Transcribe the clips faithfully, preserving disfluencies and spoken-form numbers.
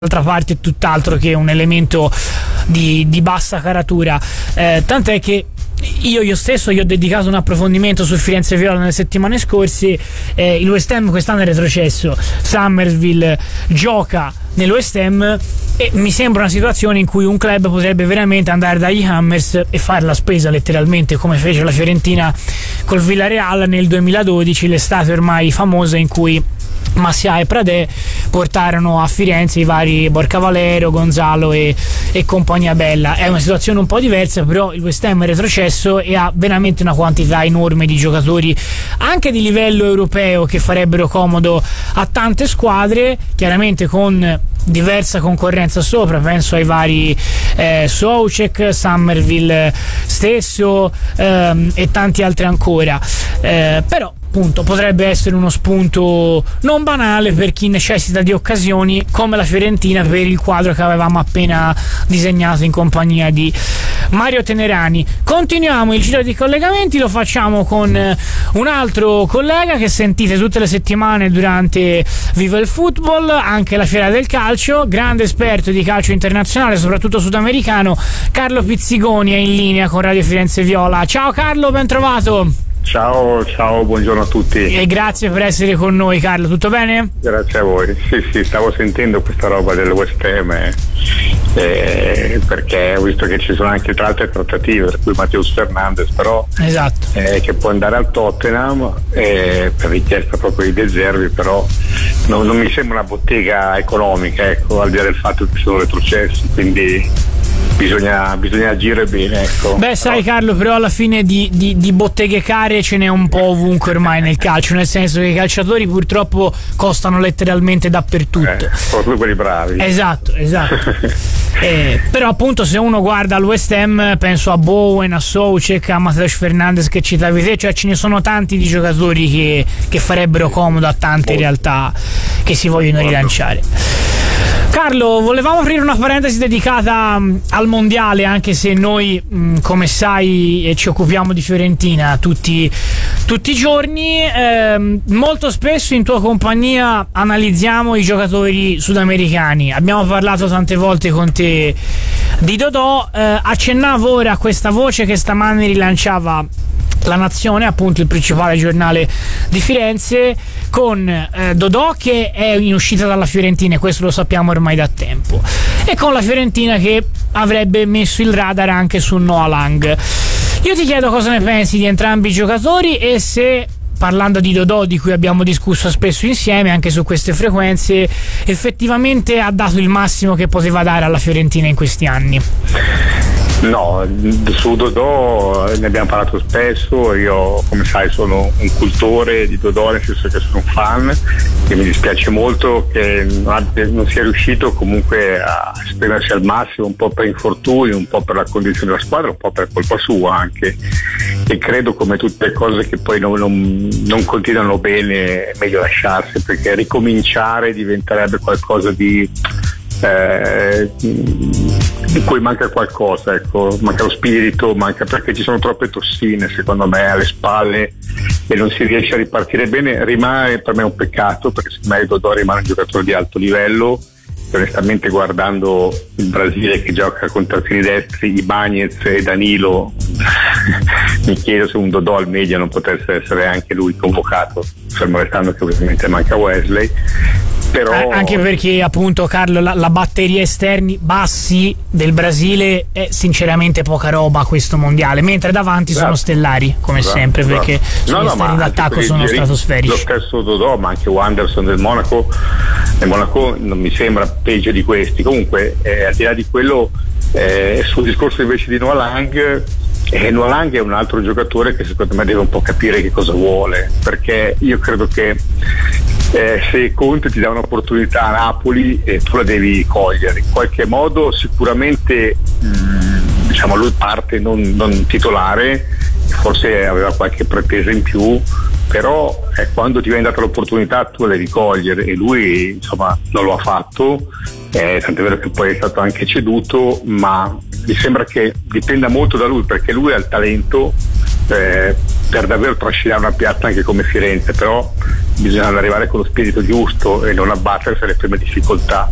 d'altra parte è tutt'altro che un elemento di, di bassa caratura, eh, tant'è che io io stesso gli ho dedicato un approfondimento su Firenze Viola nelle settimane scorse. eh, il West Ham quest'anno è retrocesso, Summerville gioca nel West Ham e mi sembra una situazione in cui un club potrebbe veramente andare dagli Hammers e fare la spesa letteralmente, come fece la Fiorentina col Villarreal nel duemiladodici, l'estate ormai famosa in cui Massià e Pradè portarono a Firenze i vari Borca Valero, Gonzalo e, e compagnia bella. È una situazione un po' diversa, però il West Ham è retrocesso e ha veramente una quantità enorme di giocatori anche di livello europeo che farebbero comodo a tante squadre, chiaramente con diversa concorrenza sopra. Penso ai vari eh, Soucek, Summerville stesso ehm, e tanti altri ancora, eh, però appunto potrebbe essere uno spunto non banale per chi necessita di occasioni come la Fiorentina per il quadro che avevamo appena disegnato in compagnia di Mario Tenerani. Continuiamo il giro di collegamenti, lo facciamo con un altro collega che sentite tutte le settimane durante Viva il Football, anche la Fiera del Calcio, grande esperto di calcio internazionale, soprattutto sudamericano. Carlo Pizzigoni è in linea con Radio Firenze Viola. Ciao Carlo, ben trovato. Ciao, ciao, buongiorno a tutti. E grazie per essere con noi, Carlo, tutto bene? Grazie a voi. Sì, sì, stavo sentendo questa roba del West Ham eh, eh, perché ho visto che ci sono anche tra altre trattative, per cui Mateus Fernandes però esatto. eh, che può andare al Tottenham eh, per richiesta proprio di De Zerbi, però non, non mi sembra una bottega economica, ecco, al di là del fatto che sono retrocessi, quindi Bisogna, bisogna agire bene, ecco. Beh, sai Carlo, però alla fine di, di, di botteghe care ce n'è un po' ovunque ormai nel calcio, nel senso che i calciatori purtroppo costano letteralmente dappertutto. Eh, soprattutto quelli bravi. Esatto, esatto. eh, però appunto se uno guarda al West Ham, penso a Bowen, a Soucek, a Mateus Fernandes che citavi te, cioè ce ne sono tanti di giocatori che, che farebbero comodo a tante Molto. realtà che si vogliono Molto. rilanciare. Carlo, volevamo aprire una parentesi dedicata um, al mondiale, anche se noi, um, come sai, eh, ci occupiamo di Fiorentina tutti, tutti i giorni. Eh, molto spesso in tua compagnia analizziamo i giocatori sudamericani. Abbiamo parlato tante volte con te di Dodò. Eh, accennavo ora a questa voce che stamani rilanciava La Nazione, appunto il principale giornale di Firenze, con eh, Dodò che è in uscita dalla Fiorentina, e questo lo sappiamo ormai da tempo, e con la Fiorentina che avrebbe messo il radar anche su Noah Lang. Io ti chiedo cosa ne pensi di entrambi i giocatori e se, parlando di Dodò, di cui abbiamo discusso spesso insieme anche su queste frequenze, effettivamente ha dato il massimo che poteva dare alla Fiorentina in questi anni. No, su Dodò ne abbiamo parlato spesso. Io, come sai, sono un cultore di Dodò, nel senso che sono un fan, e mi dispiace molto che non sia riuscito comunque a esprimersi al massimo, un po' per infortuni, un po' per la condizione della squadra, un po' per colpa sua anche, e credo, come tutte le cose che poi non, non, non continuano bene, è meglio lasciarsi, perché ricominciare diventerebbe qualcosa di Eh, di cui manca qualcosa, ecco, manca lo spirito, manca, perché ci sono troppe tossine secondo me alle spalle e non si riesce a ripartire bene. Rimane per me un peccato, perché secondo me Dodò rimane un giocatore di alto livello, e onestamente guardando il Brasile che gioca con terzini destri, Ibañez e Danilo, mi chiedo se un Dodò al media non potesse essere anche lui convocato, fermo restando che ovviamente manca Wesley. Però anche perché appunto, Carlo, la, la batteria esterni bassi del Brasile è sinceramente poca roba a questo mondiale, mentre davanti esatto. sono stellari come esatto, sempre esatto. perché no, gli esterni no, d'attacco sono ieri, stratosferici. Lo stesso Dodò, ma anche Wanderson del Monaco, nel Monaco non mi sembra peggio di questi. Comunque eh, al di là di quello, eh, sul discorso invece di Noah Lang, e Noah Lang è un altro giocatore che secondo me deve un po' capire che cosa vuole, perché io credo che eh, se Conte ti dà un'opportunità a Napoli e eh, tu la devi cogliere in qualche modo. Sicuramente mh, diciamo lui parte non, non titolare, forse aveva qualche pretesa in più, però eh, quando ti viene data l'opportunità tu la devi cogliere, e lui insomma non lo ha fatto, eh, tant'è vero che poi è stato anche ceduto, ma mi sembra che dipenda molto da lui, perché lui ha il talento eh, per davvero trascinare una piazza anche come Firenze, però bisogna arrivare con lo spirito giusto e non abbattersi alle prime difficoltà.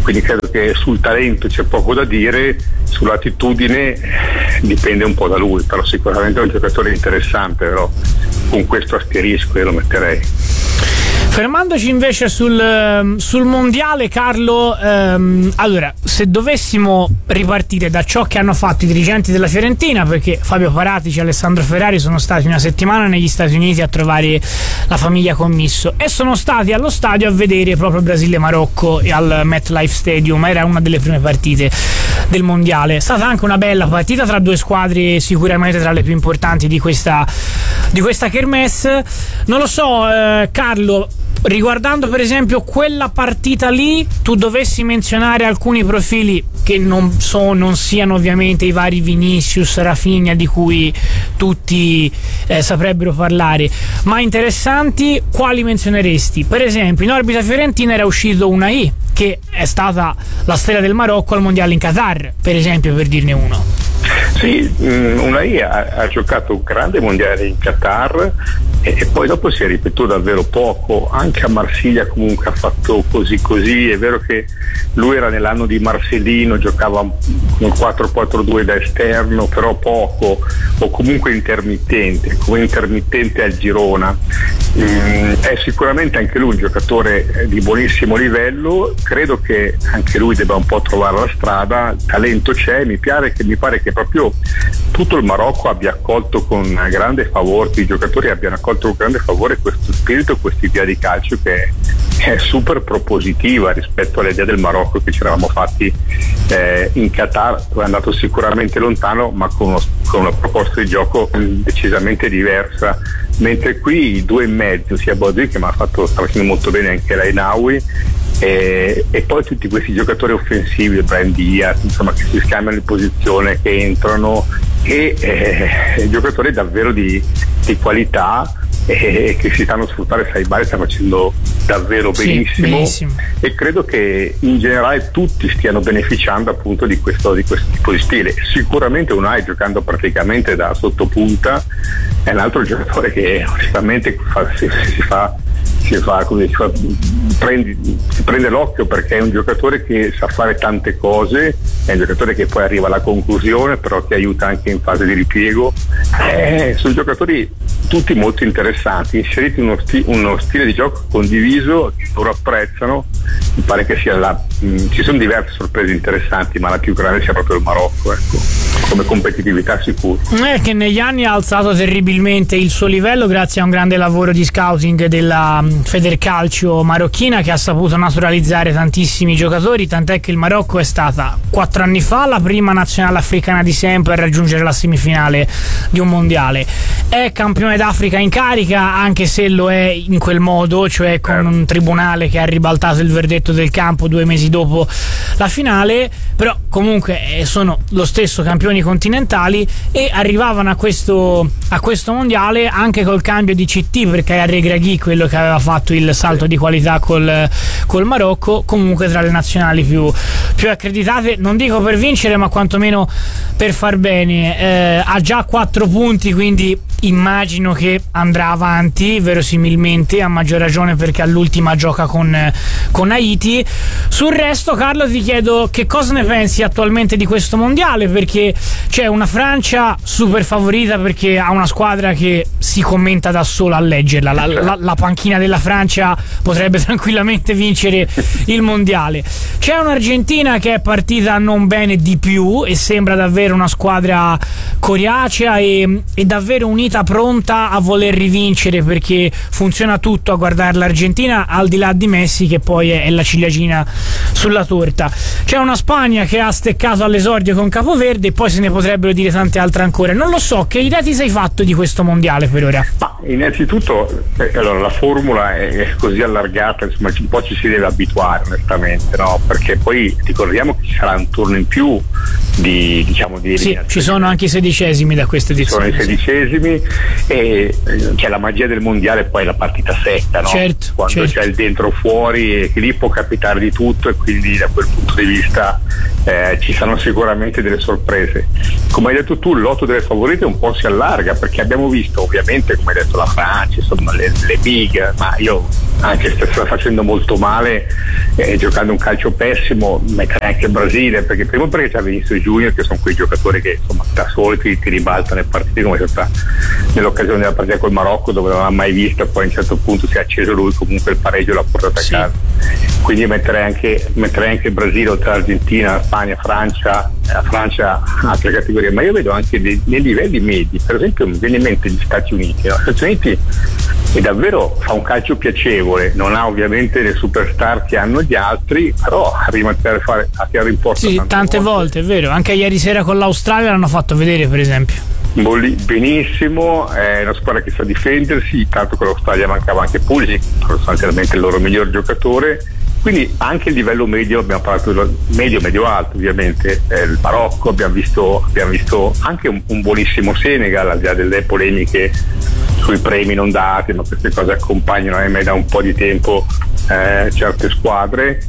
quindi credo che sul talento c'è poco da dire, sull'attitudine dipende un po' da lui, però sicuramente è un giocatore interessante, però con questo asterisco io lo metterei. Fermandoci invece sul, sul mondiale, Carlo, ehm, allora, se dovessimo ripartire da ciò che hanno fatto i dirigenti della Fiorentina, perché Fabio Paratici e Alessandro Ferrari sono stati una settimana negli Stati Uniti a trovare la famiglia Commisso e sono stati allo stadio a vedere proprio Brasile-Marocco al MetLife Stadium, era una delle prime partite del mondiale. È stata anche una bella partita tra due squadre sicuramente tra le più importanti di questa, di questa kermesse. Non lo so, eh, Carlo, riguardando per esempio quella partita lì, tu dovessi menzionare alcuni profili che non, so, non siano ovviamente i vari Vinicius, Rafinha di cui tutti eh, saprebbero parlare, ma interessanti, quali menzioneresti? Per esempio in orbita fiorentina era uscito Unai, che è stata la stella del Marocco al mondiale in Qatar, per esempio, per dirne uno. Sì, Unai ha, ha giocato un grande mondiale in Qatar e, e poi dopo si è ripetuto davvero poco, anche a Marsiglia comunque ha fatto così così. È vero che lui era nell'anno di Marcellino, giocava con il quattro quattro due da esterno, però poco, o comunque intermittente, come intermittente al Girona. Mm, è sicuramente anche lui un giocatore di buonissimo livello, credo che anche lui debba un po' trovare la strada, talento c'è, mi pare che, mi pare che proprio tutto il Marocco abbia accolto con grande favore, i giocatori abbiano accolto con grande favore questo spirito, questa idea di calcio che è super propositiva rispetto all'idea del Marocco che ci eravamo fatti eh, in Qatar, dove è andato sicuramente lontano ma con, uno, con una proposta di gioco decisamente diversa, mentre qui i due e mezzo, sia Bozzi che mi ha fatto, sta facendo molto bene anche Reinawi, e, e poi tutti questi giocatori offensivi, Brahim Diaz, insomma, che si scambiano di posizione, che entrano, e eh, giocatori davvero di, di qualità e che si stanno sfruttare. Saibari sta facendo davvero benissimo, sì, benissimo, e credo che in generale tutti stiano beneficiando appunto di questo, di questo tipo di stile. Sicuramente Unai, giocando praticamente da sottopunta, è un altro giocatore che onestamente fa, si, si fa si fa come si fa prendi, si prende l'occhio, perché è un giocatore che sa fare tante cose, è un giocatore che poi arriva alla conclusione, però che aiuta anche in fase di ripiego. Eh, sono giocatori tutti molto interessanti, inseriti in uno, sti- uno stile di gioco condiviso che loro apprezzano. Mi pare che sia la mh, ci sono diverse sorprese interessanti, ma la più grande sia proprio il Marocco, ecco, come competitività sicuro. È che negli anni ha alzato terribilmente il suo livello grazie a un grande lavoro di scouting della Federcalcio marocchina, che ha saputo naturalizzare tantissimi giocatori, tant'è che il Marocco è stata quattro anni fa la prima nazionale africana di sempre a raggiungere la semifinale di un mondiale. È campione d'Africa in carica, anche se lo è in quel modo, cioè con un tribunale che ha ribaltato il verdetto del campo due mesi dopo la finale, però comunque sono lo stesso campioni continentali e arrivavano a questo, a questo mondiale anche col cambio di C T, perché era Regragui quello che aveva fatto il salto di qualità col, col Marocco, comunque tra le nazionali più, più accreditate, non dico per vincere ma quantomeno per far bene. Eh, ha già quattro punti, quindi immagino che andrà avanti verosimilmente, a maggior ragione perché all'ultima gioca con, con Haiti. Sul resto, Carlo, ti chiedo che cosa ne pensi attualmente di questo mondiale, perché c'è una Francia super favorita perché ha una squadra che si commenta da sola a leggerla, la, la, la panchina della Francia potrebbe tranquillamente vincere il mondiale. C'è un'Argentina che è partita non bene di più e sembra davvero una squadra coriacea e, e davvero unita, pronta a voler rivincere, perché funziona tutto a guardare l'Argentina, al di là di Messi che poi è, è la ciliegina sulla torta. C'è una Spagna che ha steccato all'esordio con Capoverde e poi se ne potrebbero dire tante altre ancora. Non lo so, che idea ti sei fatto di questo mondiale per ora? Ma innanzitutto eh, allora, la formula è, è così allargata, insomma un po' ci si deve abituare onestamente, no? Perché poi ricordiamo che ci sarà un turno in più di, diciamo, di sì, ci sono anche i sedicesimi da questa edizione. Sono i sedicesimi, sì. E c'è la magia del mondiale, poi la partita secca, no? Certo, quando certo. c'è il dentro fuori, e che lì può capitare di tutto, e quindi da quel punto di vista eh, ci saranno sicuramente delle sorprese. Come hai detto tu, il lotto delle favorite un po' si allarga, perché abbiamo visto ovviamente, come hai detto, la Francia, insomma le, le big, ma io anche se sta facendo molto male, eh, giocando un calcio pessimo, metterei anche il Brasile, perché prima perché c'è Vinicius Junior, che sono quei giocatori che insomma da soli ti, ti ribaltano le partite, come è stata nell'occasione della partita col Marocco, dove non l'ha mai vista, poi a un certo punto si è acceso lui, comunque il pareggio l'ha portato a casa. Sì. Quindi metterei anche, metterei anche il Brasile oltre all'Argentina, Spagna, Francia, la Francia altre categorie, ma io vedo anche dei, nei livelli medi, per esempio mi viene in mente gli Stati Uniti, no? Gli Stati Uniti è davvero, fa un calcio piacevole, non ha ovviamente le superstar che hanno gli altri, però arriva a tirare, fare, a tirare in porta sì, tante volte. volte, è vero, anche ieri sera con l'Australia l'hanno fatto vedere, per esempio. Benissimo, è una squadra che sa difendersi, tanto con l'Australia mancava anche Pulisic, sostanzialmente il loro miglior giocatore, quindi anche il livello medio, abbiamo parlato del medio medio alto ovviamente, eh, il Marocco, abbiamo visto, abbiamo visto anche un, un buonissimo Senegal, al di là delle polemiche sui premi non dati, ma queste cose accompagnano ahimè da un po' di tempo eh, certe squadre.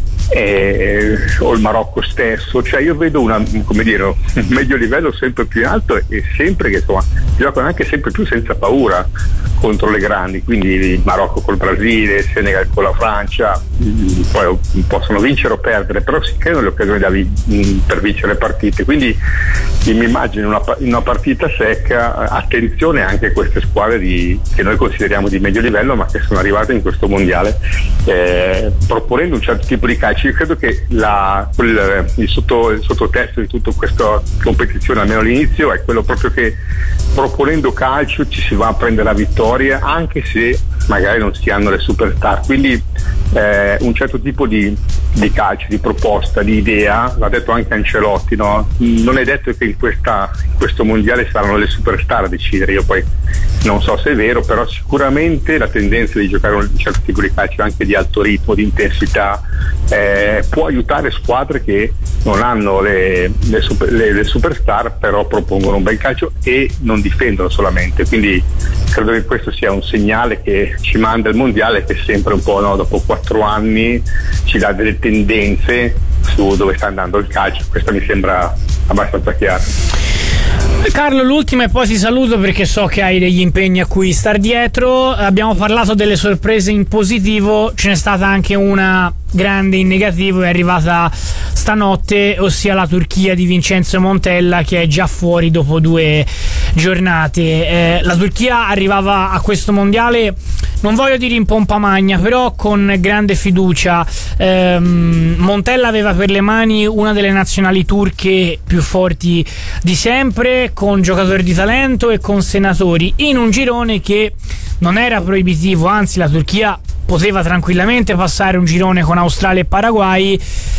Eh, o il Marocco stesso, cioè io vedo una, come dire, un medio livello sempre più in alto e sempre che insomma giocano anche sempre più senza paura contro le grandi, quindi il Marocco col Brasile, il Senegal con la Francia, poi possono vincere o perdere, però si creano le occasioni da vi- per vincere partite, quindi io mi immagino una, in una partita secca, attenzione anche a queste squadre di, che noi consideriamo di medio livello ma che sono arrivate in questo mondiale eh, proponendo un certo tipo di calcio. Io credo che la, quel, il, sotto, il sottotesto di tutta questa competizione, almeno all'inizio, è quello proprio che proponendo calcio ci si va a prendere la vittoria anche se magari non si hanno le superstar, quindi eh, un certo tipo di, di calcio, di proposta, di idea, l'ha detto anche Ancelotti, no? Non è detto che in, questa, in questo mondiale saranno le superstar a decidere, io poi non so se è vero, però sicuramente la tendenza di giocare un certo tipo di calcio anche di alto ritmo, di intensità eh, può aiutare squadre che non hanno le, le, super, le, le superstar, però propongono un bel calcio e non difendono solamente, quindi credo che questo sia un segnale che ci manda il mondiale, che sempre un po', no, dopo quattro anni ci dà delle tendenze su dove sta andando il calcio. Questo mi sembra abbastanza chiaro. Carlo, l'ultima e poi ti saluto perché so che hai degli impegni a cui star dietro. Abbiamo parlato delle sorprese in positivo, ce n'è stata anche una grande in negativo, è arrivata stanotte, ossia la Turchia di Vincenzo Montella, che è già fuori dopo due giornate. Eh, la Turchia arrivava a questo mondiale, non voglio dire in pompa magna, però con grande fiducia. Eh, Montella aveva per le mani una delle nazionali turche più forti di sempre, con giocatori di talento e con senatori, in un girone che non era proibitivo, anzi la Turchia poteva tranquillamente passare un girone con Australia e Paraguay.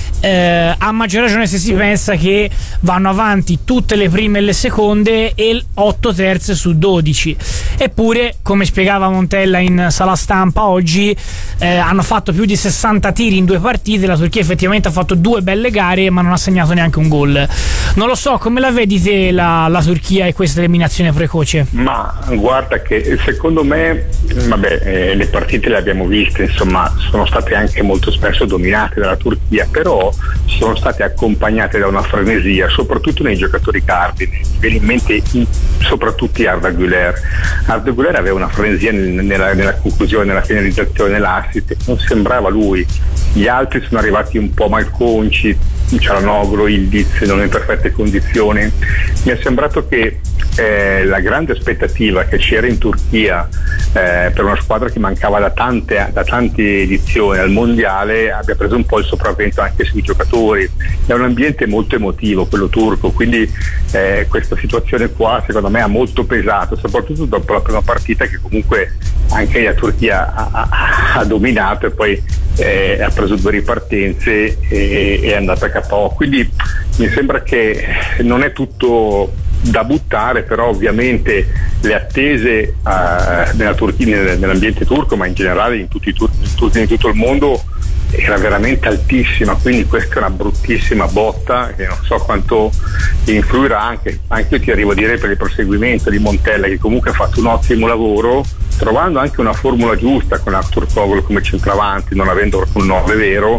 Eh, a maggior ragione se si pensa che vanno avanti tutte le prime e le seconde e otto terze su dodici. Eppure, come spiegava Montella in sala stampa oggi, eh, hanno fatto più di sessanta tiri in due partite. La Turchia effettivamente ha fatto due belle gare ma non ha segnato neanche un gol. Non lo so, come la vedi te la, la Turchia e questa eliminazione precoce? Ma guarda che secondo me, vabbè, eh, le partite le abbiamo viste, insomma sono state anche molto spesso dominate dalla Turchia, però sono state accompagnate da una frenesia, soprattutto nei giocatori cardini. Mi viene in mente in, soprattutto Arda Güler. Arda Güler aveva una frenesia nella, nella conclusione, nella finalizzazione, nell'assist, non sembrava lui. Gli altri sono arrivati un po' malconci, Cialanoglu, Ildiz non in perfette condizioni. Mi è sembrato che eh, la grande aspettativa che c'era in Turchia eh, per una squadra che mancava da tante, da tante edizioni al mondiale abbia preso un po' il sopravvento anche sui giocatori. È un ambiente molto emotivo quello turco, quindi eh, questa situazione qua secondo me ha molto pesato, soprattutto dopo la prima partita che comunque anche la Turchia ha, ha, ha dominato e poi eh, ha preso due ripartenze e è andata a K O, quindi mi sembra che non è tutto da buttare, però ovviamente le attese eh, nella Turchia, nell'ambiente turco, ma in generale in tutti, in tutti, in tutto il mondo, era veramente altissima, quindi questa è una bruttissima botta che non so quanto influirà anche, anche io ti arrivo a dire per il proseguimento di Montella, che comunque ha fatto un ottimo lavoro trovando anche una formula giusta con Artur Koglu come centravanti, non avendo un nove vero,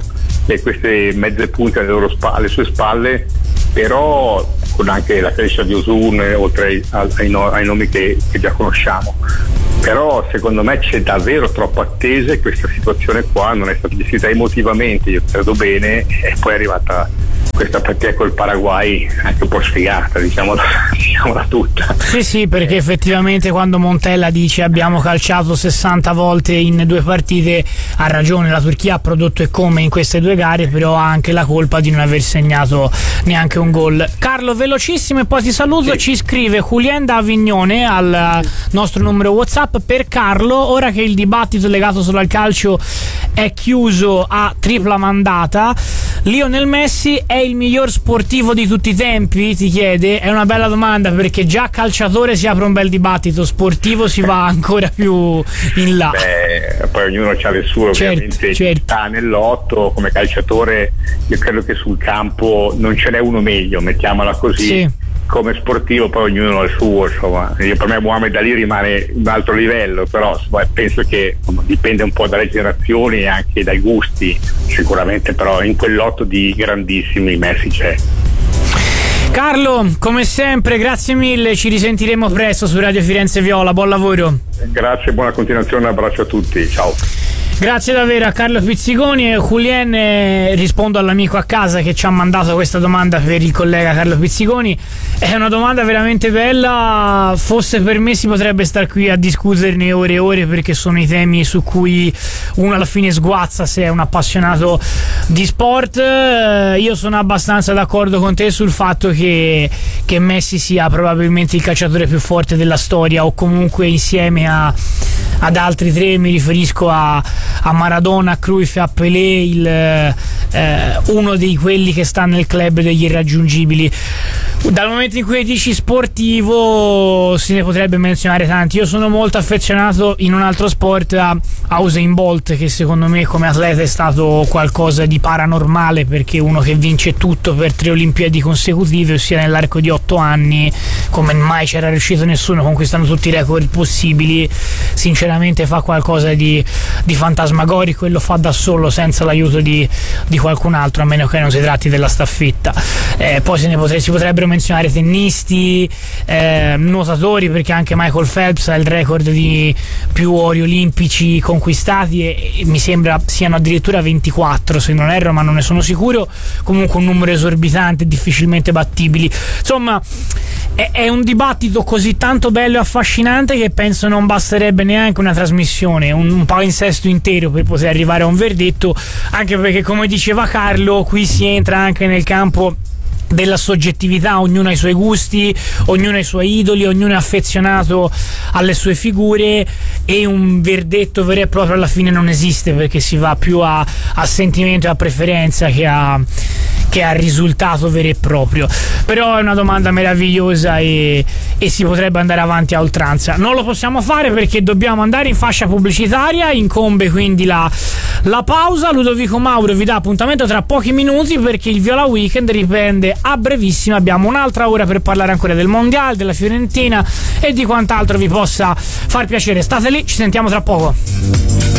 e queste mezze punte alle, loro spa- alle sue spalle, però con anche la crescita di Osun, oltre ai, ai, no- ai nomi che, che già conosciamo. Però secondo me c'è davvero troppa attesa e questa situazione qua non è stata gestita emotivamente, io credo bene, e poi è arrivata questa partita col Paraguay anche un po' sfigata, diciamola, diciamola tutta. Sì, sì, perché effettivamente quando Montella dice abbiamo calciato sessanta volte in due partite, ha ragione, la Turchia ha prodotto e come in queste due gare, però ha anche la colpa di non aver segnato neanche un gol. Carlo, velocissimo e poi ti saluto. Sì. Ci scrive Julien da Avignone al nostro numero WhatsApp: per Carlo, ora che il dibattito legato solo al calcio è chiuso a tripla mandata, Lionel Messi è il miglior sportivo di tutti i tempi? Ti chiede. È una bella domanda, perché già calciatore si apre un bel dibattito, sportivo si va ancora più in là. Beh, poi ognuno ha le sue, certo, ovviamente certo. Sta nell'otto come calciatore. Io credo che sul campo non ce n'è uno meglio, mettiamola così. Sì. Come sportivo poi ognuno ha il suo, insomma. Io, per me Mohamed Ali rimane un altro livello, però penso che insomma, dipende un po' dalle generazioni e anche dai gusti, sicuramente, però in quell'otto di grandissimi Messi c'è. Carlo, come sempre, grazie mille, ci risentiremo presto su Radio Firenze Viola, buon lavoro. Grazie, buona continuazione, un abbraccio a tutti, ciao. Grazie davvero a Carlo Pizziconi. E Julien, eh, rispondo all'amico a casa che ci ha mandato questa domanda per il collega Carlo Pizziconi. È una domanda veramente bella, fosse per me si potrebbe star qui a discuterne ore e ore, perché sono i temi su cui uno alla fine sguazza se è un appassionato di sport. Eh, io sono abbastanza d'accordo con te sul fatto che, che Messi sia probabilmente il calciatore più forte della storia, o comunque insieme a, ad altri tre, mi riferisco a a Maradona, a Cruyff e a Pelé, il, eh, uno di quelli che sta nel club degli irraggiungibili. Dal momento in cui dici sportivo se ne potrebbe menzionare tanti. Io sono molto affezionato in un altro sport a, a Usain Bolt, che secondo me come atleta è stato qualcosa di paranormale, perché uno che vince tutto per tre Olimpiadi consecutive, ossia nell'arco di otto anni, come mai c'era riuscito nessuno, conquistando tutti i record possibili, sinceramente fa qualcosa di, di fantasmagorico, e lo fa da solo senza l'aiuto di, di qualcun altro, a meno che non si tratti della staffetta. Eh, poi se ne potre, si potrebbero menzionare tennisti, eh, nuotatori, perché anche Michael Phelps ha il record di più ori olimpici conquistati e, e mi sembra siano addirittura ventiquattro se non erro, ma non ne sono sicuro. Comunque un numero esorbitante, difficilmente battibili. Insomma, è, è un dibattito così tanto bello e affascinante che penso non basterebbe neanche una trasmissione, un, un palinsesto intero per poter arrivare a un verdetto, anche perché, come diceva Carlo, qui si entra anche nel campo della soggettività, ognuno ha i suoi gusti, ognuno ha i suoi idoli, ognuno è affezionato alle sue figure, e un verdetto vero e proprio alla fine non esiste, perché si va più a, a sentimento e a preferenza che a che ha risultato vero e proprio. Però è una domanda meravigliosa e, e si potrebbe andare avanti a oltranza. Non lo possiamo fare perché dobbiamo andare in fascia pubblicitaria, incombe quindi la, la pausa. Ludovico Mauro vi dà appuntamento tra pochi minuti, perché il Viola Weekend riprende a brevissimo. Abbiamo un'altra ora per parlare ancora del Mondiale, della Fiorentina e di quant'altro vi possa far piacere. State lì, ci sentiamo tra poco.